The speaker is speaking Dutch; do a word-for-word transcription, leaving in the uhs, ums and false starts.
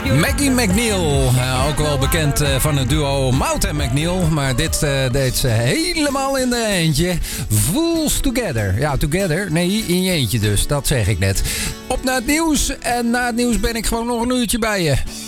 Maggie McNeil, uh, ook wel bekend uh, van het duo Mout en McNeil. Maar dit uh, deed ze helemaal in de eentje. Fools Together. Ja, together. Nee, in je eentje dus. Dat zeg ik net. Op naar het nieuws. En na het nieuws ben ik gewoon nog een uurtje bij je.